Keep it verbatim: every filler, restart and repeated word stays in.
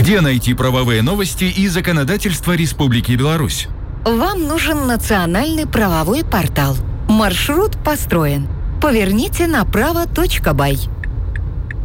Где найти правовые новости и законодательство Республики Беларусь? Вам нужен национальный правовой портал. Маршрут построен. Поверните направо точка бай.